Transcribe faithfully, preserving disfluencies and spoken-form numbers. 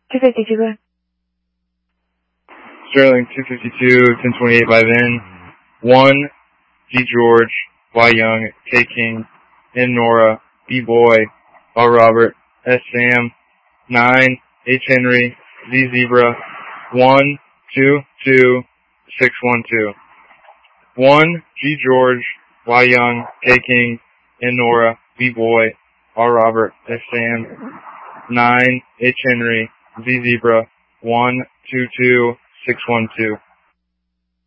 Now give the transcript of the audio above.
two fifty-two. Sterling two fifty-two, ten twenty-eight by Vin. one, G George, Y Young, K King, N Nora, B Boy, R Robert, S Sam. nine, H Henry, Z Zebra. one, two, two, six one two. one, G George, Y Young, K King, N Nora, B Boy, R Robert, S Sam. nine, H Henry, Z Zebra. one, two, two, six one two.